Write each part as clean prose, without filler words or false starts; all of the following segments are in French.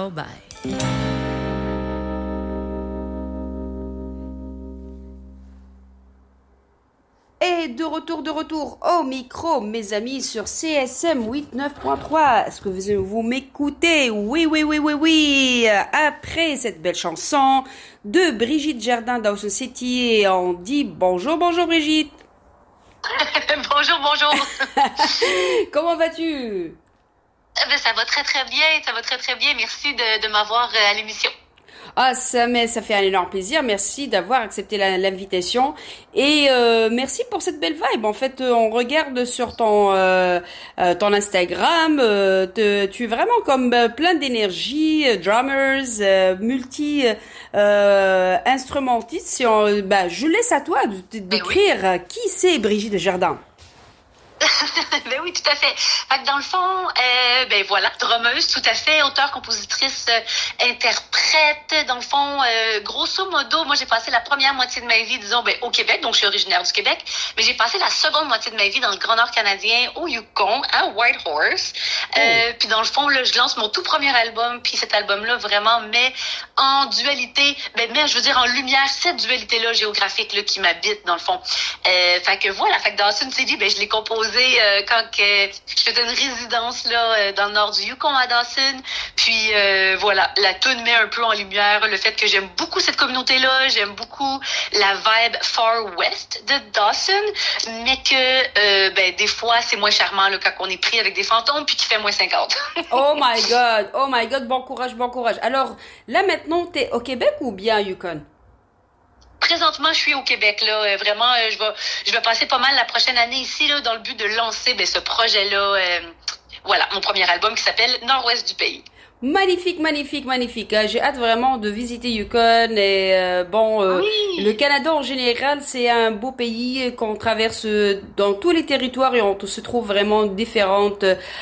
ciao, bye. Et de retour au micro, mes amis, sur CSM 89.3. Est-ce que vous m'écoutez? Oui. Après cette belle chanson de Brigitte Jardin Dawson City, on dit bonjour Brigitte. Bonjour. Comment vas-tu? Ça va très bien. Merci de m'avoir à l'émission. Ah, ça fait un énorme plaisir. Merci d'avoir accepté l'invitation et merci pour cette belle vibe. En fait, on regarde sur ton Instagram, tu es vraiment comme plein d'énergie, drummers, multi instrumentistes. Je laisse à toi de décrire qui c'est Brigitte Jardin. Ben oui, tout à fait. Fait que dans le fond, voilà, drummeuse, tout à fait, auteure, compositrice, interprète. Dans le fond, grosso modo, moi j'ai passé la première moitié de ma vie, disons, au Québec, donc je suis originaire du Québec, mais j'ai passé la seconde moitié de ma vie dans le Grand Nord canadien, au Yukon, à Whitehorse. Puis dans le fond, là, je lance mon tout premier album, puis cet album-là vraiment met en dualité, en lumière cette dualité-là géographique là, qui m'habite, dans le fond. Fait que Dawson City, je l'ai composé quand je faisais une résidence là dans le nord du Yukon à Dawson. Puis la toune met un peu en lumière le fait que j'aime beaucoup cette communauté-là, j'aime beaucoup la vibe Far West de Dawson, mais que des fois c'est moins charmant là, quand on est pris avec des fantômes puis qu'il fait moins 50. Oh my god, bon courage. Alors là maintenant t'es au Québec ou bien à Yukon? Présentement, je suis au Québec là. Vraiment, je vais passer pas mal la prochaine année ici là dans le but de lancer ce projet-là. Mon premier album qui s'appelle Nord-Ouest du pays. Magnifique. J'ai hâte vraiment de visiter Yukon et oui. Le Canada en général, c'est un beau pays qu'on traverse dans tous les territoires et on se trouve vraiment différentes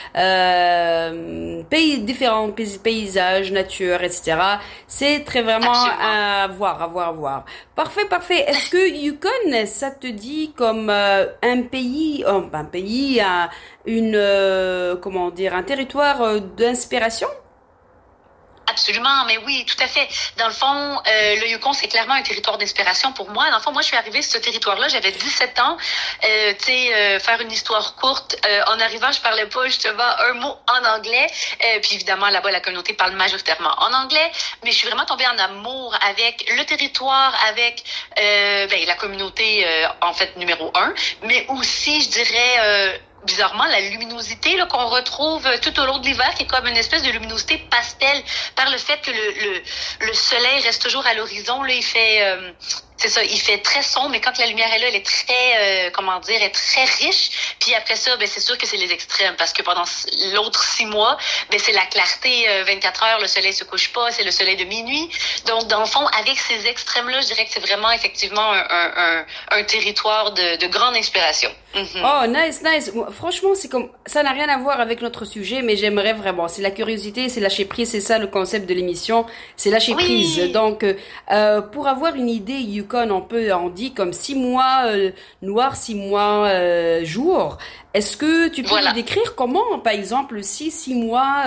paysages, nature, etc. C'est très vraiment à voir. Parfait. Est-ce que Yukon, ça te dit comme un territoire d'inspiration? Absolument, mais oui, tout à fait. Dans le fond, le Yukon, c'est clairement un territoire d'inspiration pour moi. Dans le fond, moi, je suis arrivée sur ce territoire-là, j'avais 17 ans. Faire une histoire courte, en arrivant, je parlais pas justement un mot en anglais. Puis évidemment, là-bas, la communauté parle majoritairement en anglais. Mais je suis vraiment tombée en amour avec le territoire, avec la communauté, en fait, numéro 1. Mais aussi, je dirais... bizarrement, la luminosité là, qu'on retrouve tout au long de l'hiver, qui est comme une espèce de luminosité pastel, par le fait que le soleil reste toujours à l'horizon. Là, il fait très sombre, mais quand la lumière est là, elle est très, est très riche. Puis après ça, c'est sûr que c'est les extrêmes, parce que pendant l'autre 6 mois, c'est la clarté 24 heures, le soleil se couche pas, c'est le soleil de minuit. Donc, dans le fond, avec ces extrêmes-là, je dirais que c'est vraiment effectivement un territoire de grande inspiration. Mm-hmm. Oh, nice. Franchement, c'est comme ça n'a rien à voir avec notre sujet, mais j'aimerais vraiment. C'est la curiosité, c'est lâcher prise, c'est ça le concept de l'émission, c'est lâcher prise. Donc, pour avoir une idée, Yukon, on dit comme 6 mois noir, 6 mois jour. Est-ce que tu peux nous décrire comment, par exemple, 6 mois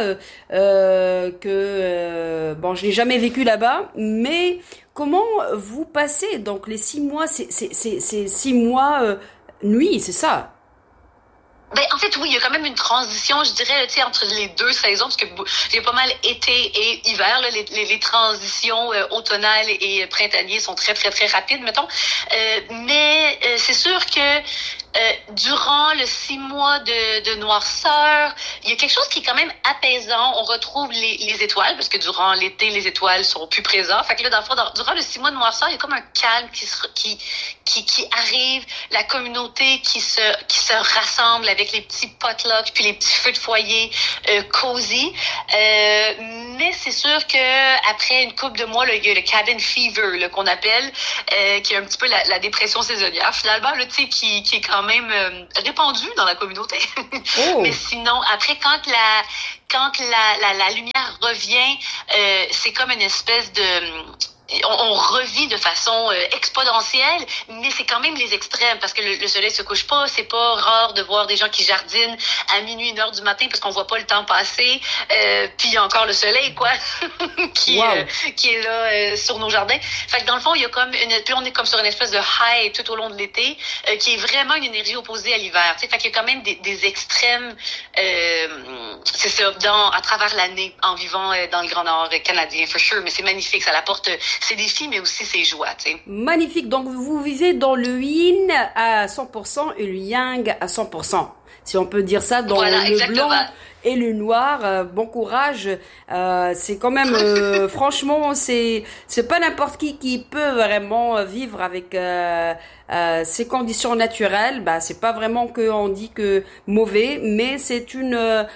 je n'ai jamais vécu là-bas, mais comment vous passez? Donc les 6 mois, c'est 6 mois nuit, c'est ça? En fait, oui, il y a quand même une transition, je dirais, entre les deux saisons, parce que j'ai pas mal été et hiver, là, les transitions automnales et printaniers sont très rapides, mettons. Mais c'est sûr que durant le 6 mois de noirceur, il y a quelque chose qui est quand même apaisant. On retrouve les étoiles, parce que durant l'été, les étoiles sont plus présentes. Fait que là, dans le fond, durant le 6 mois de noirceur, il y a comme un calme qui arrive, la communauté qui se rassemble avec les petits potlucks puis les petits feux de foyer cosy. Mais c'est sûr que après une couple de mois, là, il y a le cabin fever là, qu'on appelle, qui est un petit peu la dépression saisonnière. Finalement, là, tu sais, qui est quand même répandu dans la communauté. Oh. Mais sinon, après, quand la lumière revient, c'est comme une espèce on revit de façon exponentielle, mais c'est quand même les extrêmes parce que le soleil se couche pas. C'est pas rare de voir des gens qui jardinent à minuit, 1 heure du matin parce qu'on voit pas le temps passer. Puis il y a encore le soleil, quoi, qui est là sur nos jardins. Fait que dans le fond, il y a comme puis on est comme sur une espèce de high tout au long de l'été, qui est vraiment une énergie opposée à l'hiver. Fait qu'il y a quand même des extrêmes, c'est ça, à travers l'année en vivant dans le Grand Nord canadien, for sure. Mais c'est magnifique, ça apporte ses défis, mais aussi ses joies, tu sais. Magnifique. Donc, vous vivez dans le yin à 100% et le yang à 100%. Si on peut dire ça, dans voilà, le exactement. blanc et le noir. Bon courage. C'est quand même, franchement, c'est pas n'importe qui peut vraiment vivre avec ces conditions naturelles. Bah, c'est pas vraiment que on dit que mauvais, mais c'est une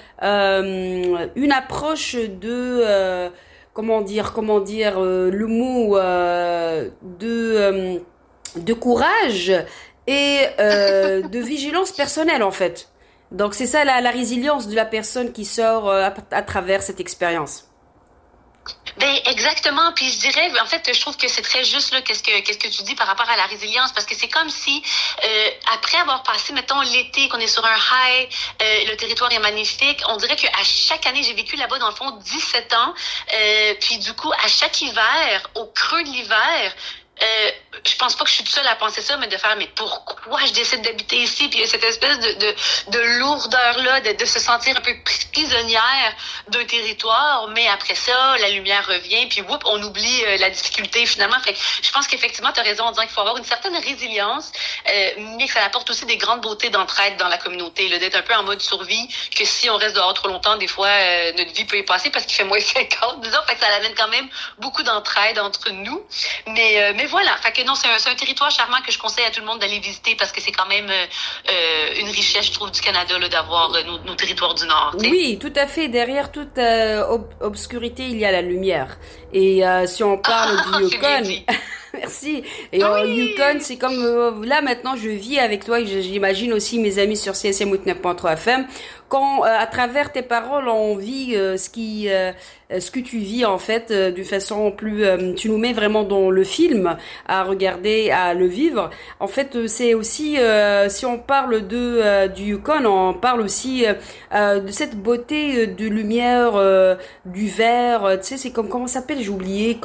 approche de comment dire, le mot de courage et de vigilance personnelle en fait. Donc c'est ça la résilience de la personne qui sort à travers cette expérience. Ben exactement, puis je dirais en fait je trouve que c'est très juste là qu'est-ce que tu dis par rapport à la résilience parce que c'est comme si après avoir passé mettons l'été qu'on est sur un high, le territoire est magnifique, on dirait que à chaque année j'ai vécu là-bas dans le fond 17 ans, puis du coup à chaque hiver, au creux de l'hiver, je pense pas que je suis toute seule à penser ça, mais de faire mais pourquoi je décide d'habiter ici, puis il y a cette espèce de lourdeur là, de se sentir un peu prisonnière d'un territoire, mais après ça la lumière revient, puis whoop, on oublie la difficulté finalement. Fait que je pense qu'effectivement tu as raison en disant qu'il faut avoir une certaine résilience, mais que ça apporte aussi des grandes beautés d'entraide dans la communauté, là, d'être un peu en mode survie, que si on reste dehors trop longtemps, des fois notre vie peut y passer parce qu'il fait moins 50 disons, fait que ça amène quand même beaucoup d'entraide entre nous, mais voilà, fait que non, c'est un territoire charmant que je conseille à tout le monde d'aller visiter parce que c'est quand même une richesse, je trouve, du Canada là, d'avoir nos territoires du Nord. T'sais. Oui, tout à fait. Derrière toute obscurité, il y a la lumière. Et si on parle du Yukon, merci. Et Yukon, c'est comme là maintenant, je vis avec toi et j'imagine aussi mes amis sur CSM 89.3 FM. Quand à travers tes paroles, on vit ce que tu vis en fait de façon plus. Tu nous mets vraiment dans le film à regarder, à le vivre. En fait, c'est aussi si on parle du Yukon, on parle aussi de cette beauté de lumière, du vert. Tu sais, c'est comme comment ça s'appelle? J'ai oublié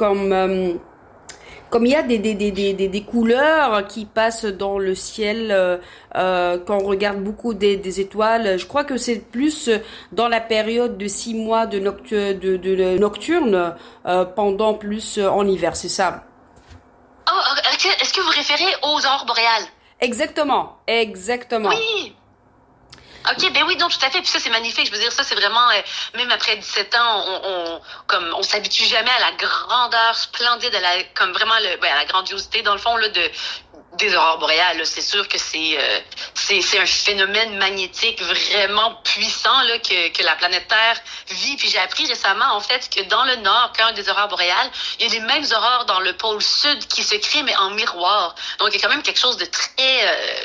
comme il y a des couleurs qui passent dans le ciel quand on regarde beaucoup des étoiles. Je crois que c'est plus dans la période de 6 mois de nocturne pendant plus en hiver, c'est ça. Oh, est-ce que vous référez aux aurores boréales? Exactement. Oui. OK, ben oui, donc tout à fait. Puis ça, c'est magnifique. Je veux dire, ça, c'est vraiment, même après 17 ans, on s'habitue jamais à la grandeur splendide, comme vraiment à la grandiosité, dans le fond, là, des aurores boréales. Là. C'est sûr que c'est un phénomène magnétique vraiment puissant, là, que la planète Terre vit. Puis j'ai appris récemment, en fait, que dans le Nord, quand des aurores boréales, il y a les mêmes aurores dans le pôle Sud qui se créent, mais en miroir. Donc, il y a quand même quelque chose de très,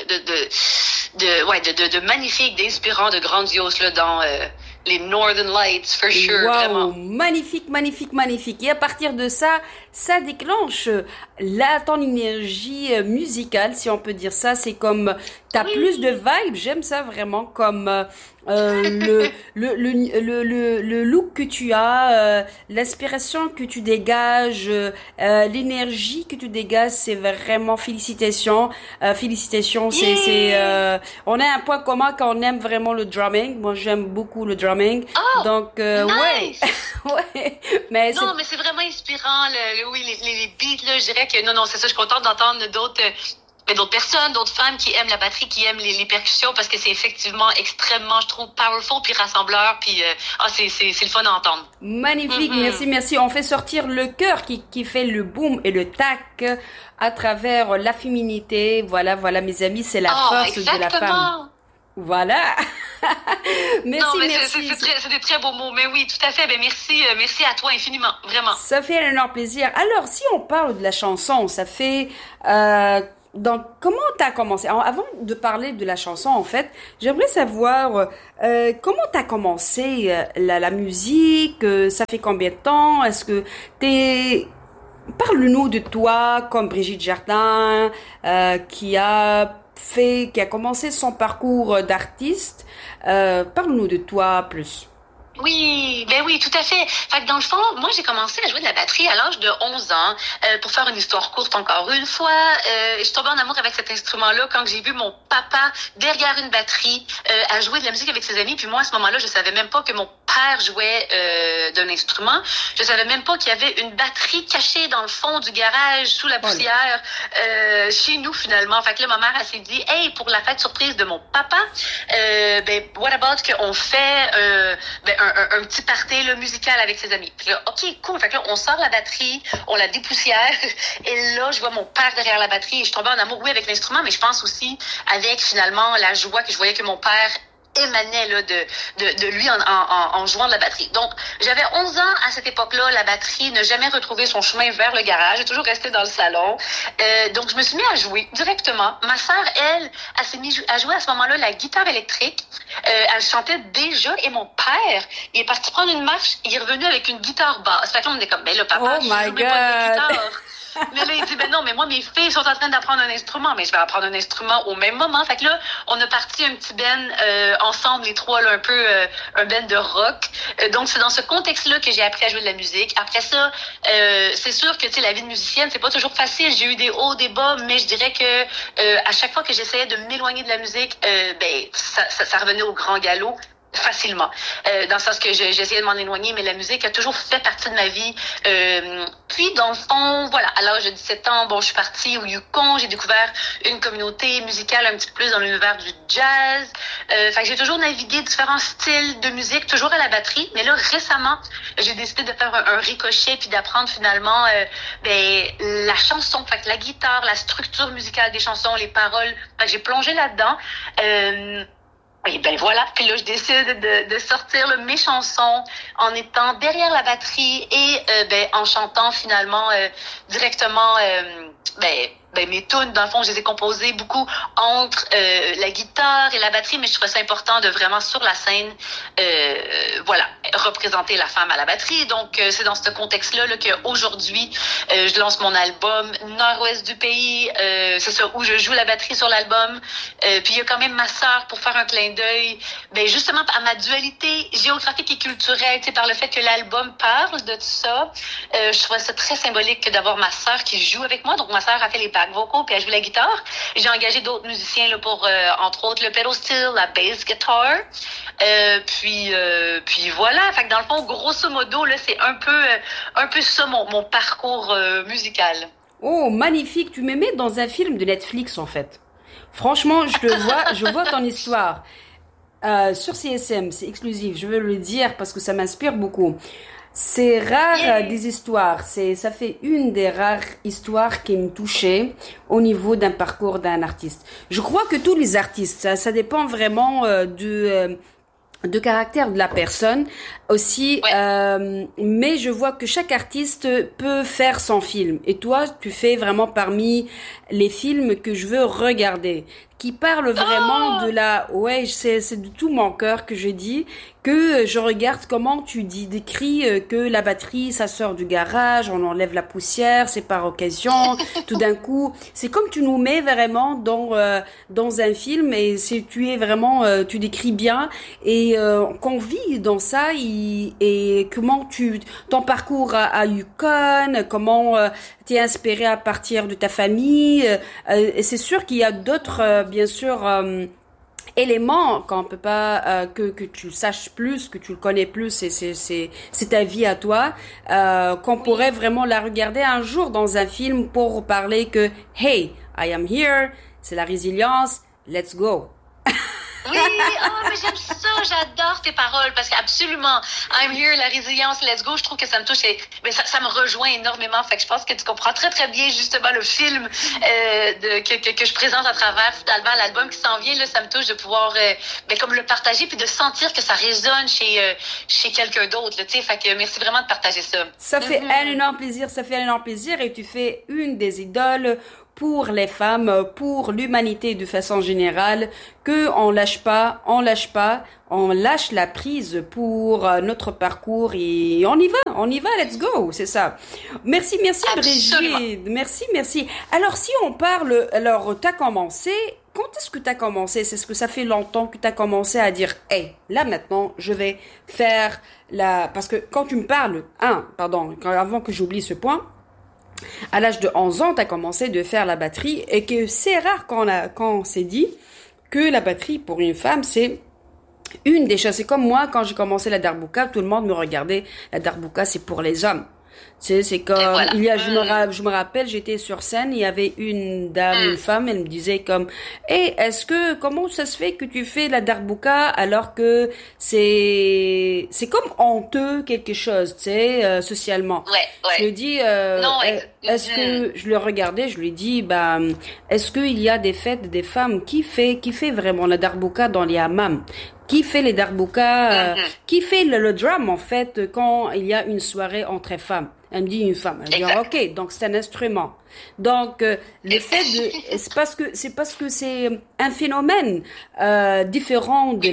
de magnifique, d'inspirant, de grandiose, là, dans les Northern Lights, for sure, wow, vraiment. Magnifique. Et à partir de ça, ça déclenche ton énergie musicale, si on peut dire ça. C'est comme, t'as plus de vibes, j'aime ça vraiment, comme le look que tu as, l'inspiration que tu dégages, l'énergie que tu dégages, c'est vraiment félicitations. On a un point commun quand on aime vraiment le drumming. Moi, j'aime beaucoup le drumming. Oh, donc nice. ouais. Mais mais c'est vraiment inspirant. Les beats là, je dirais que non, c'est ça. Je suis contente d'entendre d'autres personnes, d'autres femmes qui aiment la batterie, qui aiment les percussions parce que c'est effectivement extrêmement, je trouve, powerful puis rassembleur puis c'est le fun à entendre. Magnifique, merci. On fait sortir le cœur qui fait le boom et le tac à travers la féminité. Voilà, mes amis, c'est la force exactement. de la femme. Voilà. merci. C'est des très beaux mots. Mais oui, tout à fait. Ben merci à toi infiniment, vraiment. Ça fait un énorme plaisir. Alors, si on parle de la chanson, ça fait donc comment t'as commencé? Alors, avant de parler de la chanson, en fait, j'aimerais savoir comment t'as commencé la musique. Ça fait combien de temps? Est-ce que Parle-nous de toi comme Brigitte Jardin, qui a commencé son parcours d'artiste. Parle-nous de toi plus. Oui, ben oui, tout à fait. Fait que dans le fond, moi, j'ai commencé à jouer de la batterie à l'âge de 11 ans. Pour faire une histoire courte encore une fois, je suis tombée en amour avec cet instrument-là quand j'ai vu mon papa derrière une batterie à jouer de la musique avec ses amis. Puis moi, à ce moment-là, je savais même pas que mon père jouait d'un instrument. Je savais même pas qu'il y avait une batterie cachée dans le fond du garage sous la poussière chez nous finalement. Fait que là, ma mère, elle s'est dit, hey, pour la fête surprise de mon papa, ben what about qu'on fait un petit party là, musical avec ses amis. Puis là, OK, cool. Fait que là, on sort la batterie, on la dépoussière. Et là, je vois mon père derrière la batterie. Et je suis tombée en amour, oui, avec l'instrument, mais je pense aussi avec, finalement, la joie que je voyais que mon père émanait là, de lui en jouant de la batterie. Donc, j'avais 11 ans à cette époque-là. La batterie n'a jamais retrouvé son chemin vers le garage. J'ai toujours resté dans le salon. Donc, je me suis mis à jouer directement. Ma sœur, elle s'est mise à jouer à ce moment-là la guitare électrique. Elle chantait déjà. Et mon père, il est parti prendre une marche. Il est revenu avec une guitare basse. Fait que là, on était comme, ben là, papa, Oh je my joue même pas de God! guitare. Mais là, il dit, ben non, mais moi, mes filles sont en train d'apprendre un instrument, mais je vais apprendre un instrument au même moment. Fait que là, on a parti un petit ensemble, les trois, là, un peu un band de rock. Donc, c'est dans ce contexte-là que j'ai appris à jouer de la musique. Après ça, c'est sûr que, tu sais, la vie de musicienne, c'est pas toujours facile. J'ai eu des hauts, des bas, mais je dirais que à chaque fois que j'essayais de m'éloigner de la musique, ben, ça revenait au grand galop. Facilement. Dans le sens que j'essayais de m'en éloigner, mais la musique a toujours fait partie de ma vie. Puis, dans le fond, voilà, à l'âge de 17 ans, bon, je suis partie au Yukon, j'ai découvert une communauté musicale un petit peu plus dans l'univers du jazz. Fait que j'ai toujours navigué différents styles de musique, toujours à la batterie. Mais là, récemment, j'ai décidé de faire un ricochet puis d'apprendre finalement ben, la chanson, fait que la guitare, la structure musicale des chansons, les paroles. Fait que j'ai plongé là-dedans. Et ben voilà, puis là je décide de sortir là, mes chansons en étant derrière la batterie et ben en chantant finalement directement mes tunes. Dans le fond, je les ai composées beaucoup entre la guitare et la batterie, mais je trouvais ça important de vraiment sur la scène voilà, représenter la femme à la batterie. Donc c'est dans ce contexte-là là, qu'aujourd'hui je lance mon album Nord-Ouest du pays, c'est ça, où je joue la batterie sur l'album. Puis il y a quand même ma sœur pour faire un clin d'œil, ben justement à ma dualité géographique et culturelle, tu sais, par le fait que l'album parle de tout ça. Je trouvais ça très symbolique que d'avoir ma sœur qui joue avec moi. Donc ma sœur a fait les back vocals puis elle joue la guitare. J'ai engagé d'autres musiciens là pour entre autres le pedal steel, la bass guitar. Puis voilà. Fait que dans le fond, grosso modo là, c'est un peu ça mon parcours musical. Oh, magnifique. Tu me mets dans un film de Netflix, en fait. Franchement, je vois ton histoire. Sur CSM, c'est exclusif. Je veux le dire parce que ça m'inspire beaucoup. C'est rare des histoires. Ça fait une des rares histoires qui me touchait au niveau d'un parcours d'un artiste. Je crois que tous les artistes, ça dépend vraiment de caractère de la personne aussi, mais je vois que chaque artiste peut faire son film et toi tu fais vraiment parmi les films que je veux regarder, qui parlent vraiment de la, c'est de tout mon cœur que je dis, que je regarde comment tu décris que la batterie ça sort du garage, on enlève la poussière, c'est par occasion, tout d'un coup, c'est comme tu nous mets vraiment dans un film et tu es vraiment, tu décris bien et qu'on vit dans ça et comment ton parcours à Yukon, comment t'es inspiré à partir de ta famille, et c'est sûr qu'il y a d'autres bien sûr éléments qu'on peut pas que tu saches plus, que tu le connais plus, c'est ta vie à toi, qu'on pourrait vraiment la regarder un jour dans un film pour parler que hey, I am here, c'est la résilience, let's go. Oui, mais j'aime ça, j'adore tes paroles parce qu'absolument, I'm here, la résilience, let's go, je trouve que ça me touche mais ça me rejoint énormément. Fait que je pense que tu comprends très très bien justement le film que je présente à travers finalement l'album qui s'en vient là, ça me touche de pouvoir comme le partager puis de sentir que ça résonne chez quelqu'un d'autre, tu sais. Fait que merci vraiment de partager ça. Ça fait un énorme plaisir et tu fais une des idoles pour les femmes, pour l'humanité de façon générale, que on lâche pas, on lâche la prise pour notre parcours et on y va, let's go, c'est ça. Merci, Absolument. Brigitte, merci. Alors si on parle, alors t'as commencé. Quand est-ce que tu as commencé? C'est ce que ça fait longtemps que tu as commencé à dire, hey, là maintenant, je vais faire la... Parce que quand tu me parles, avant que j'oublie ce point, à l'âge de 11 ans, tu as commencé de faire la batterie et que c'est rare quand on s'est dit que la batterie pour une femme, c'est une des choses. C'est comme moi, quand j'ai commencé la darbuka, tout le monde me regardait, la darbuka, c'est pour les hommes. C'est comme, Et voilà. je me rappelle, j'étais sur scène, il y avait une dame, une femme, elle me disait comme, comment ça se fait que tu fais la darbuka alors que c'est comme honteux quelque chose, tu sais, socialement. Je lui Ouais. dis, Non, est-ce que, je le regardais, je lui dis, bah, est-ce qu'il y a des fêtes des femmes qui fait vraiment la darbuka dans les hammams? Qui fait les darbuka, qui fait le drum en fait quand il y a une soirée entre femmes. Elle me dit une femme. Elle dit ok, donc c'est un instrument. Donc le fait de c'est parce que c'est un phénomène différent de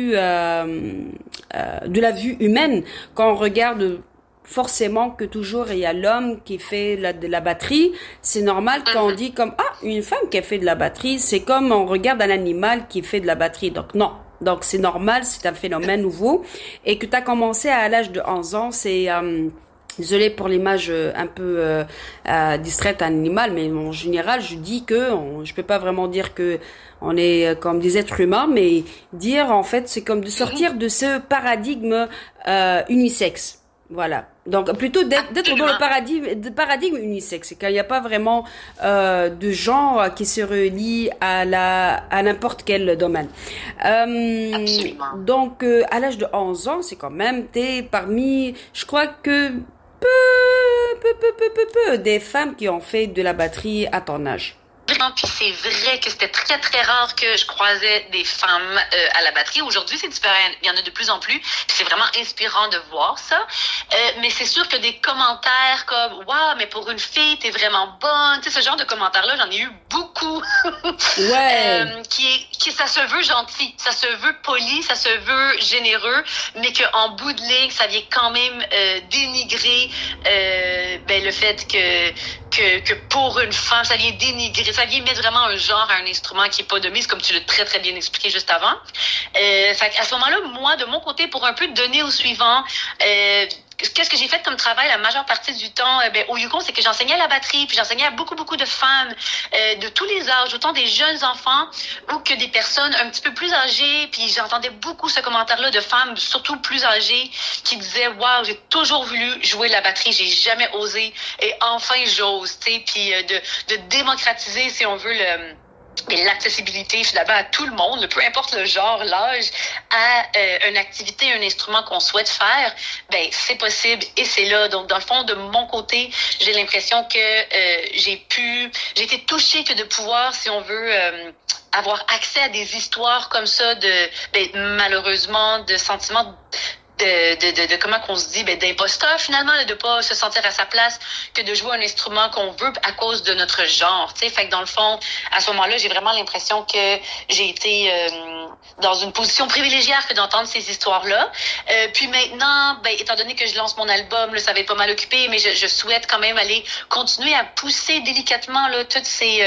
la vue humaine quand on regarde. Forcément que toujours il y a l'homme qui fait de la batterie. C'est normal quand on dit comme une femme qui a fait de la batterie, c'est comme on regarde un animal qui fait de la batterie. Donc non. Donc c'est normal, c'est un phénomène nouveau et que tu as commencé à l'âge de 11 ans, c'est désolée pour l'image un peu distraite à un animal, mais en général, je dis que je peux pas vraiment dire que on est comme des êtres humains, mais dire en fait, c'est comme de sortir de ce paradigme unisexe. Voilà. Donc plutôt d'être dans le paradigme unisexe, c'est qu'il n'y a pas vraiment de genre qui se relie à n'importe quel domaine. Absolument. Donc à l'âge de 11 ans, c'est quand même t'es parmi, je crois que peu des femmes qui ont fait de la batterie à ton âge. Vraiment, puis c'est vrai que c'était très, très rare que je croisais des femmes à la batterie. Aujourd'hui, c'est différent. Il y en a de plus en plus. C'est vraiment inspirant de voir ça. Mais c'est sûr que des commentaires comme « Wow, mais pour une fille, t'es vraiment bonne », tu sais, ce genre de commentaires-là, j'en ai eu beaucoup. Ouais. Ça se veut gentil, ça se veut poli, ça se veut généreux, mais qu'en bout de ligne, ça vient quand même dénigrer le fait que pour une femme, ça vient dénigrer, ça vient mettre vraiment un genre à un instrument qui est pas de mise, comme tu l'as très très bien expliqué juste avant. Fait à ce moment-là, moi, de mon côté, pour un peu donner au suivant, qu'est-ce que j'ai fait comme travail la majeure partie du temps au Yukon, c'est que j'enseignais la batterie, puis j'enseignais à beaucoup de femmes de tous les âges, autant des jeunes enfants ou que des personnes un petit peu plus âgées, puis j'entendais beaucoup ce commentaire-là de femmes, surtout plus âgées, qui disaient « Wow, j'ai toujours voulu jouer la batterie, j'ai jamais osé, et enfin j'ose », tu sais, puis de démocratiser, si on veut, l'accessibilité finalement à tout le monde, peu importe le genre, l'âge, à une activité, un instrument qu'on souhaite faire, c'est possible et c'est là. Donc dans le fond, de mon côté, j'ai l'impression que j'ai été touchée que de pouvoir, si on veut, avoir accès à des histoires comme ça malheureusement de sentiments de comment qu'on se dit, d'imposteur finalement, de pas se sentir à sa place, que de jouer un instrument qu'on veut à cause de notre genre, tu sais. Fait que dans le fond, à ce moment-là, j'ai vraiment l'impression que j'ai été dans une position privilégiée que d'entendre ces histoires-là. Puis maintenant, étant donné que je lance mon album, là, ça va être pas mal occupé, mais je souhaite quand même aller continuer à pousser délicatement là toutes ces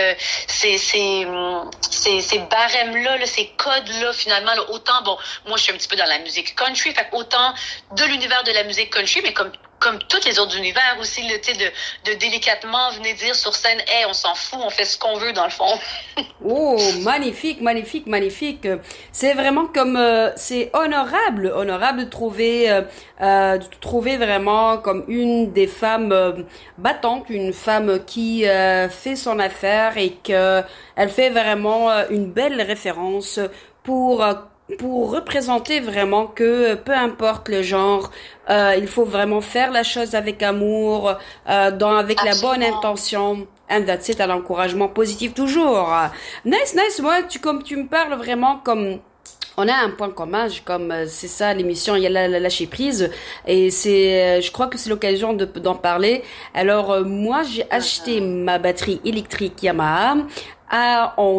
barèmes-là, là, ces codes-là finalement. Là, autant, moi je suis un petit peu dans la musique country, fait autant de l'univers de la musique country, mais comme tous les autres univers aussi, tu sais, de délicatement venir dire sur scène, hey, on s'en fout, on fait ce qu'on veut dans le fond. Oh, magnifique. C'est vraiment comme c'est honorable de trouver vraiment comme une des femmes battantes, une femme qui fait son affaire et que elle fait vraiment une belle référence pour représenter vraiment que peu importe le genre, il faut vraiment faire la chose avec amour, avec la bonne intention. And that's it, à l'encouragement positif toujours. Nice. Moi, comme tu me parles vraiment comme On a un point commun, comme c'est ça l'émission, il y a la lâcher prise et je crois que c'est l'occasion d'en parler. Alors moi j'ai acheté ma batterie électrique Yamaha en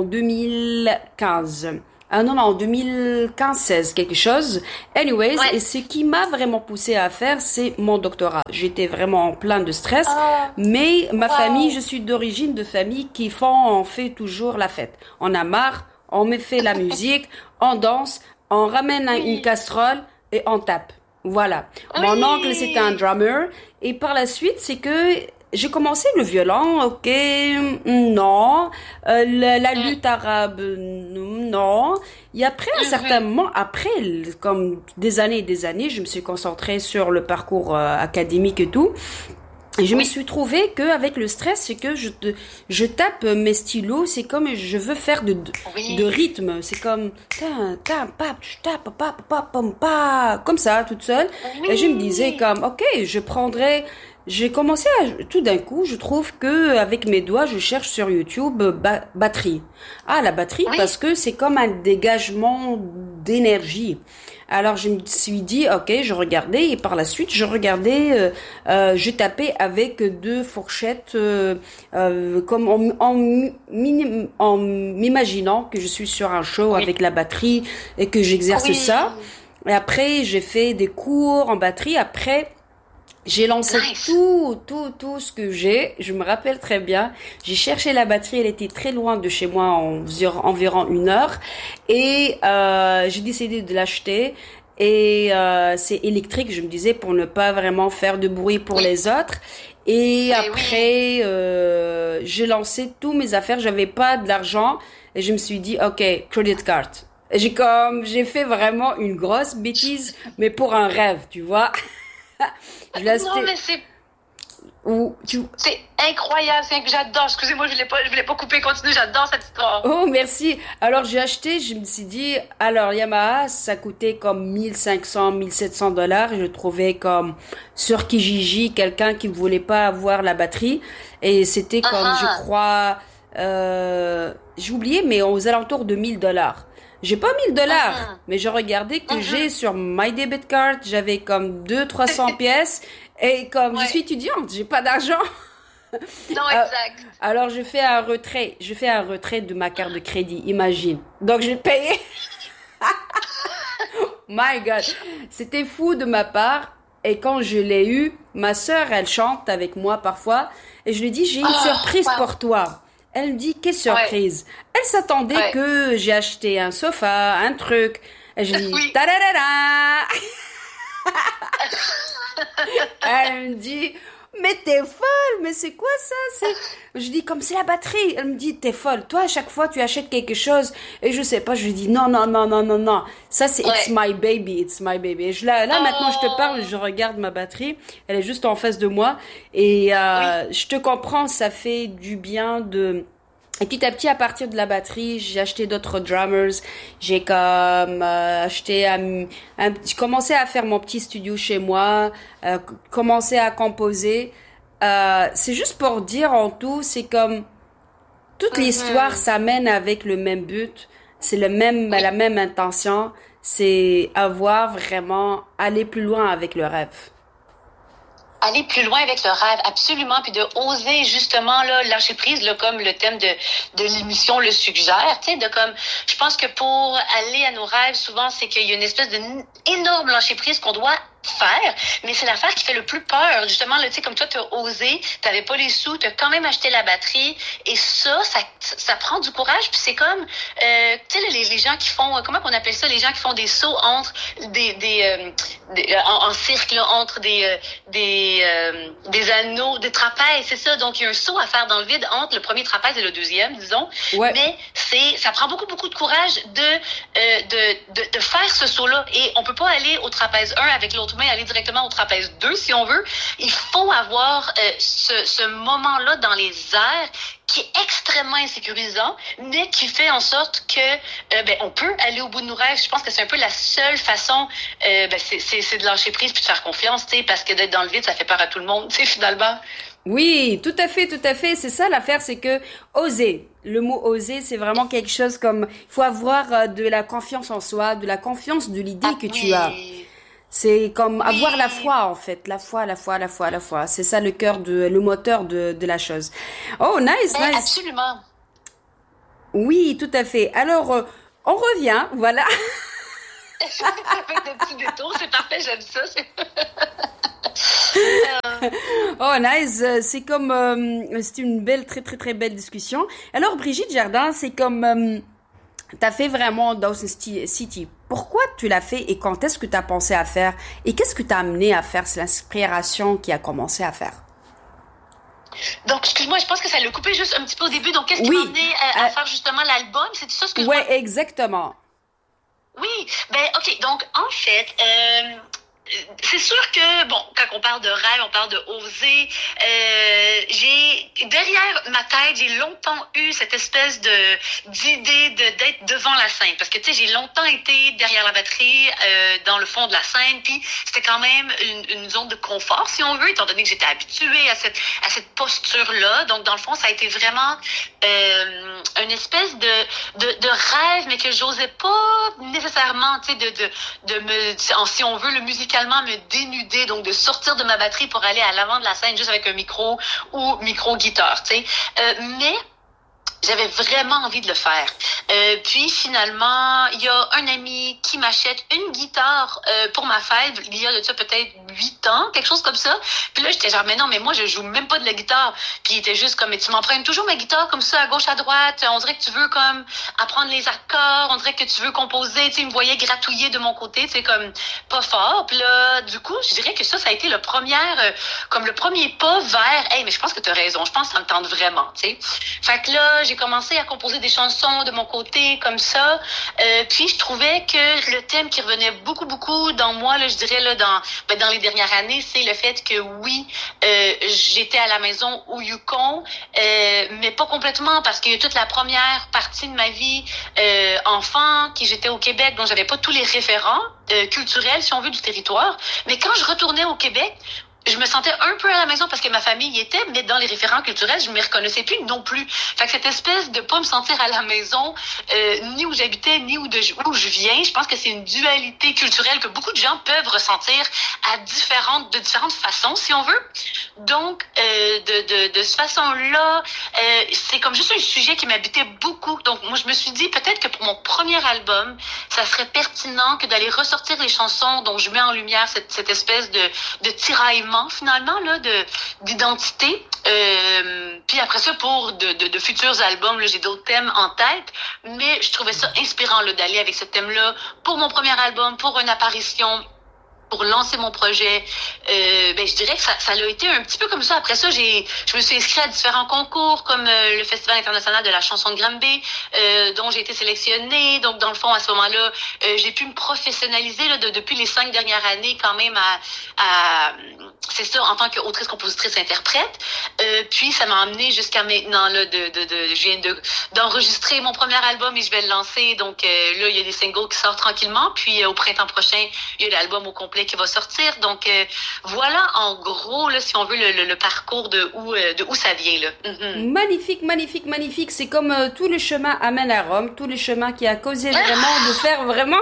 2015. Ah non, en 2015-16, quelque chose. Anyways, Ouais. et ce qui m'a vraiment poussé à faire, c'est mon doctorat. J'étais vraiment en plein de stress, Ah, mais ma famille, wow. je suis d'origine de famille on fait toujours la fête. On a marre, on me fait la musique, on danse, on ramène une Oui. casserole et on tape. Voilà. Mon oncle, c'était un Oui. drummer. Et par la suite, c'est que j'ai commencé le violon, ok, non. La Mm. lutte arabe, non. Et après, un certain Mhm. moment, après, comme des années et des années, je me suis concentrée sur le parcours académique et tout. Et je me Oui. suis trouvé que avec le stress, c'est que je tape mes stylos, c'est comme je veux faire de Oui. rythme, c'est comme ta pap, tu tapes pa pa pam pa comme ça toute seule. Et je me disais Oui. comme OK, j'ai commencé tout d'un coup, je trouve que avec mes doigts, je cherche sur YouTube batterie. Ah, la batterie parce Oui. que c'est comme un dégagement d'énergie. Alors je me suis dit, ok, je regardais et par la suite je tapais avec deux fourchettes, comme en m'imaginant que je suis sur un show Oui. avec la batterie et que j'exerce ça. Oui. Et après j'ai fait des cours en batterie. Après j'ai lancé Nice. tout ce que j'ai. Je me rappelle très bien. J'ai cherché la batterie. Elle était très loin de chez moi, environ 1 heure. Et j'ai décidé de l'acheter. Et c'est électrique, je me disais, pour ne pas vraiment faire de bruit pour Oui. les autres. Et Ben oui. après, j'ai lancé tous mes affaires. J'avais pas de l'argent. Et je me suis dit, OK, credit card. Et j'ai fait vraiment une grosse bêtise, mais pour un rêve, tu vois. Je l'ai Non, acheté mais ou tu c'est incroyable. J'adore. Excusez-moi, je voulais pas couper. Continue. J'adore cette histoire. Oh merci. Alors j'ai acheté, je me suis dit alors Yamaha ça coûtait comme 1500 $1700, je trouvais comme sur Kijiji quelqu'un qui voulait pas avoir la batterie et c'était Ah comme je ah. crois j'ai oublié mais aux alentours de 1000 $. J'ai pas 1000 $, Mhm. mais je regardais que j'ai Mhm. sur My Debit Card, j'avais comme 200-300 pièces et comme je suis Ouais. étudiante, j'ai pas d'argent. Non, Euh, exact. alors je fais un retrait de ma carte de crédit, imagine. Donc j'ai payé. My God, c'était fou de ma part. Et quand je l'ai eu, ma sœur, elle chante avec moi parfois. Et je lui dis, j'ai une Oh, surprise wow. pour toi. Elle me dit, quelle Ouais. surprise? Elle s'attendait Ouais. que j'ai acheté un sofa, un truc. Et je dis, Oui. tadadada! Elle me dit, mais t'es folle, mais c'est quoi ça? Je dis, comme c'est la batterie. Elle me dit, t'es folle. Toi, à chaque fois, tu achètes quelque chose. Et je sais pas, je lui dis, non, non, non, non, non, non. Ça, c'est it's Ouais. my baby, it's my baby. Et là, maintenant, je te parle, Oh. je regarde ma batterie. Elle est juste en face de moi. Et Oui. je te comprends, ça fait du bien de... Et petit à petit, à partir de la batterie, j'ai acheté d'autres drummers. J'ai comme acheté j'ai commencé à faire mon petit studio chez moi, commencé à composer. C'est juste pour dire en tout, c'est comme toute l'histoire Mhm. s'amène avec le même but, c'est la Oui. même intention, c'est avoir vraiment aller plus loin avec le rêve. Aller plus loin avec le rêve, absolument, puis de oser justement là lâcher prise, là, comme le thème de l'émission le suggère, tu sais, de comme, je pense que pour aller à nos rêves, souvent, c'est qu'il y a une espèce de énorme lâcher prise qu'on doit faire, mais c'est l'affaire qui fait le plus peur, justement, là, tu sais, comme toi, t'as osé, t'avais pas les sous, t'as quand même acheté la batterie, et ça prend du courage, puis c'est comme, tu sais, les gens qui font, comment on appelle ça, les gens qui font des sauts entre en cercle, là, entre des anneaux, des trapèzes, c'est ça. Donc, il y a un saut à faire dans le vide entre le premier trapèze et le deuxième, disons. Ouais. Mais ça prend beaucoup, beaucoup de courage de faire ce saut-là. Et on peut pas aller au trapèze 1 avec l'autre main, aller directement au trapèze 2, si on veut. Il faut avoir ce moment-là dans les airs qui est extrêmement insécurisant, mais qui fait en sorte que on peut aller au bout de nos rêves. Je pense que c'est un peu la seule façon, c'est de lâcher prise puis de faire confiance, tu sais, parce que d'être dans le vide, ça fait peur à tout le monde, tu sais, finalement. Oui, tout à fait, tout à fait. C'est ça l'affaire, c'est que oser. le mot oser, c'est vraiment quelque chose comme, il faut avoir de la confiance en soi, de la confiance de l'idée que tu as. Oui, C'est comme avoir la oui, foi, en fait. La foi, la foi, la foi, la foi. C'est ça le moteur de la chose. Oh, nice, ben nice. absolument. Oui, tout à fait. Alors, on revient, voilà. Avec des petits détours, c'est parfait, j'aime ça. Oh, nice. C'est comme, c'est une belle, très, très, très belle discussion. Alors, Brigitte Jardin, c'est comme, t'as fait vraiment Dawson City. Pourquoi tu l'as fait et quand est-ce que t'as pensé à faire? Et qu'est-ce que t'as amené à faire? C'est l'inspiration qui a commencé à faire. Donc, excuse-moi, je pense que ça l'a coupé juste un petit peu au début. Donc, qu'est-ce qui m'a Oui, amené à faire justement l'album? C'est ça, excuse-moi? ouais, exactement. Oui, ben ok. Donc en fait, c'est sûr que bon, quand on parle de rêve, on parle de oser. J'ai derrière ma tête, j'ai longtemps eu cette espèce de d'idée d'être devant la scène, parce que tu sais, j'ai longtemps été derrière la batterie, dans le fond de la scène, puis c'était quand même une zone de confort, si on veut, étant donné que j'étais habituée à cette posture-là. Donc dans le fond, ça a été vraiment une espèce de rêve, mais que j'osais pas nécessairement, tu sais, de me, si on veut, le musicalement me dénuder, donc de sortir de ma batterie pour aller à l'avant de la scène juste avec un micro ou micro-guitare, tu sais. Mais j'avais vraiment envie de le faire. Puis finalement, il y a un ami qui m'achète une guitare pour ma fête, il y a de ça peut-être 8 ans, quelque chose comme ça. Puis là, j'étais genre, mais non, mais moi, je joue même pas de la guitare. Puis il était juste comme, mais tu m'empruntes toujours ma guitare comme ça, à gauche, à droite. On dirait que tu veux comme apprendre les accords, on dirait que tu veux composer. Tu sais, il me voyait gratouiller de mon côté, tu sais, comme pas fort. Puis là, du coup, je dirais que ça a été comme le premier pas vers, hey, mais je pense que tu as raison, je pense que ça me tente vraiment, tu sais. Fait que là, j'ai commencé à composer des chansons de mon côté comme ça. Puis je trouvais que le thème qui revenait beaucoup, beaucoup dans moi, là, je dirais là, dans les dernières années, c'est le fait que oui, j'étais à la maison au Yukon, mais pas complètement parce que toute la première partie de ma vie enfant, qui j'étais au Québec, donc j'avais pas tous les référents culturels, si on veut, du territoire. Mais quand je retournais au Québec, je me sentais un peu à la maison parce que ma famille y était, mais dans les référents culturels, je me reconnaissais plus non plus. Fait que cette espèce de pas me sentir à la maison, ni où j'habitais, ni où je viens, je pense que c'est une dualité culturelle que beaucoup de gens peuvent ressentir de différentes façons, si on veut. Donc, de cette façon-là, c'est comme juste un sujet qui m'habitait beaucoup. Donc, moi, je me suis dit, peut-être que pour mon premier album, ça serait pertinent que d'aller ressortir les chansons dont je mets en lumière cette espèce de tiraillement finalement là d'identité. Puis après ça, pour de futurs albums, là, j'ai d'autres thèmes en tête, mais je trouvais ça inspirant là, d'aller avec ce thème-là pour mon premier album, pour une apparition, pour lancer mon projet. Ben je dirais que ça l'a été un petit peu comme ça. Après ça, je me suis inscrite à différents concours comme le Festival international de la chanson de Granby, dont j'ai été sélectionnée. Donc dans le fond, à ce moment-là, j'ai pu me professionnaliser là, depuis les 5 dernières années quand même c'est ça, en tant qu'autrice, compositrice, interprète. Puis ça m'a amené jusqu'à maintenant là, je viens d'enregistrer mon premier album et je vais le lancer. Donc là, il y a des singles qui sortent tranquillement. Puis au printemps prochain, il y a l'album au complet qui va sortir. Donc voilà, en gros, là, si on veut, le parcours de où ça vient là. Mm-hmm. Magnifique, magnifique, magnifique. C'est comme tout le chemin amène à Rome, tout le chemin qui a causé vraiment de faire vraiment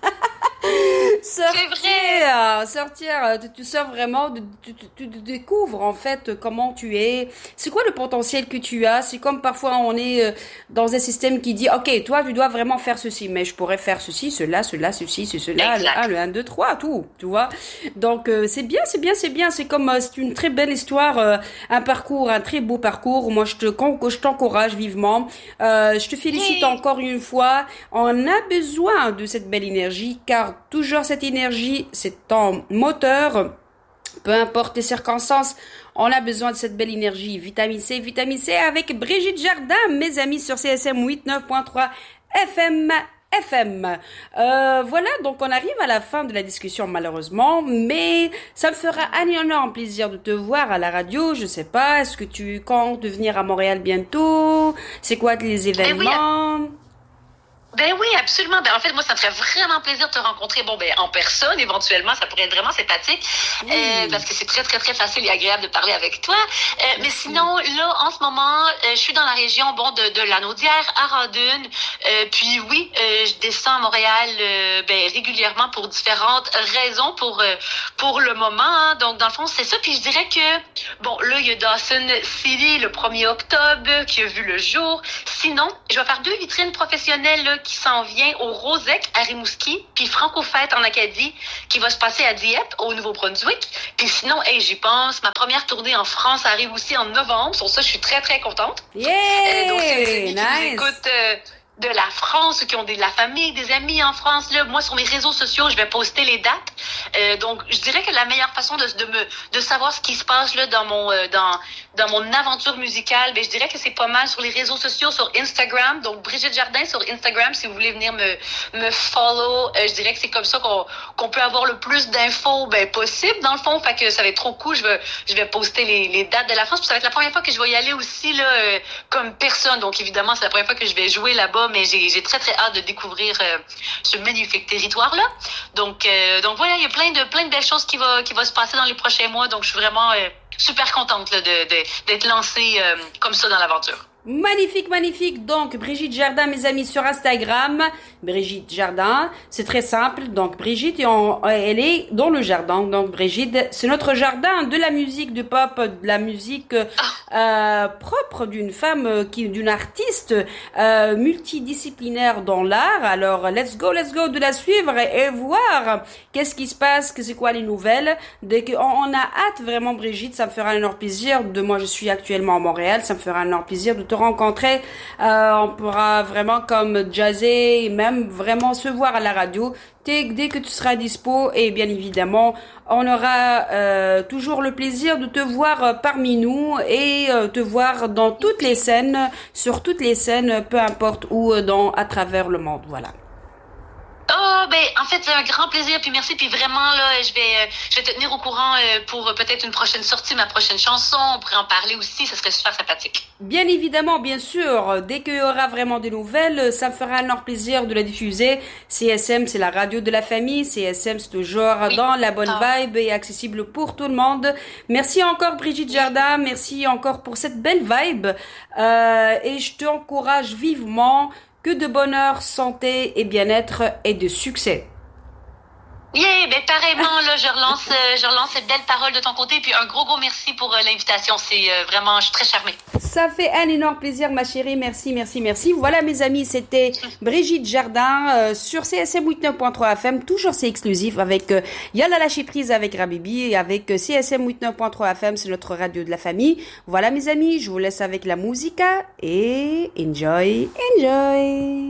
sortir, tu sors vraiment, tu découvres en fait comment tu es, c'est quoi le potentiel que tu as. C'est comme parfois on est dans un système qui dit ok, toi tu dois vraiment faire ceci, mais je pourrais faire ceci, cela, ceci, cela, le 1, 2, 3, tout, tu vois. Donc c'est bien, c'est comme c'est une très belle histoire, un parcours, un très beau parcours. Moi je t'encourage vivement, je te félicite encore une fois. On a besoin de cette belle énergie car toujours cette énergie, c'est ton moteur, peu importe les circonstances, on a besoin de cette belle énergie. Vitamine C avec Brigitte Jardin, mes amis sur CSM 89.3 FM. Voilà, donc on arrive à la fin de la discussion malheureusement, mais ça me fera un énorme plaisir de te voir à la radio. Je sais pas, est-ce que tu comptes venir à Montréal bientôt? C'est quoi les événements? Ben oui, absolument. Ben en fait, moi, ça me ferait vraiment plaisir de te rencontrer. Bon, ben en personne, éventuellement, ça pourrait être vraiment sympathique, parce que c'est très, très, très facile et agréable de parler avec toi. Mais sinon, là, en ce moment, je suis dans la région, bon, de Lanaudière à Radune. Puis oui, je descends à Montréal, ben régulièrement pour différentes raisons, pour le moment. Hein. Donc, dans le fond, c'est ça. Puis je dirais que, bon, là, il y a Dawson City le 1er octobre qui a vu le jour. Sinon, je vais faire 2 vitrines professionnelles là, qui s'en vient au Rosec à Rimouski, puis Franco-Fête en Acadie, qui va se passer à Dieppe, au Nouveau-Brunswick. Puis sinon, hey, j'y pense, ma première tournée en France arrive aussi en novembre. Sur ça, je suis très, très contente. Yeah! Donc, c'est les amis Nice! qui nous écoutent de la France, qui ont de la famille, des amis en France, là, moi, sur mes réseaux sociaux, je vais poster les dates. Donc, je dirais que la meilleure façon de savoir ce qui se passe là dans mon aventure musicale, ben, je dirais que c'est pas mal sur les réseaux sociaux, sur Instagram. Donc, Brigitte Jardin sur Instagram, si vous voulez venir me follow, je dirais que c'est comme ça qu'on peut avoir le plus d'infos, ben, possible, dans le fond. Fait que ça va être trop cool. Je vais poster les dates de la France. Puis ça va être la première fois que je vais y aller aussi, là, comme personne. Donc, évidemment, c'est la première fois que je vais jouer là-bas, mais j'ai très, très hâte de découvrir ce magnifique territoire-là. Donc voilà, il y a plein de belles choses qui va se passer dans les prochains mois. Donc, je suis vraiment super contente là, d'être lancée comme ça dans l'aventure. Magnifique, magnifique. Donc, Brigitte Jardin, mes amis, sur Instagram. Brigitte Jardin, c'est très simple. Donc, Brigitte, elle est dans le jardin. Donc, Brigitte, c'est notre jardin de la musique, du pop, de la musique propre d'une femme, d'une artiste multidisciplinaire dans l'art. Alors, let's go de la suivre et voir qu'est-ce qui se passe, que c'est quoi les nouvelles. Dès qu'on a hâte, vraiment, Brigitte, ça me fera un énorme plaisir. Moi, je suis actuellement à Montréal. Ça me fera un énorme plaisir de te rencontrer. On pourra vraiment comme jazzer et même vraiment se voir à la radio dès que tu seras dispo, et bien évidemment on aura toujours le plaisir de te voir parmi nous et te voir dans toutes les scènes, sur toutes les scènes, peu importe où à travers le monde. Voilà. Oh, ben, en fait, c'est un grand plaisir, puis merci, puis vraiment, là, je vais te tenir au courant pour peut-être une prochaine sortie, ma prochaine chanson, on pourrait en parler aussi, ça serait super sympathique. Bien évidemment, bien sûr, dès qu'il y aura vraiment des nouvelles, ça me fera un énorme plaisir de la diffuser. CSM, c'est la radio de la famille, CSM, c'est toujours dans la bonne vibe et accessible pour tout le monde. Merci encore Brigitte Jardin, merci encore pour cette belle vibe, et je t'encourage vivement. Que de bonheur, santé et bien-être et de succès. Yeah, ben pareillement, là, je relance cette belle parole de ton côté, puis un gros merci pour l'invitation. C'est vraiment, je suis très charmée. Ça fait un énorme plaisir, ma chérie. Merci. Voilà, mes amis, c'était Brigitte Jardin sur CSM 89.3 FM. Toujours c'est exclusif avec Yalla lâcher prise avec Rabibi et avec CSM 89.3 FM. C'est notre radio de la famille. Voilà, mes amis, je vous laisse avec la musica et enjoy.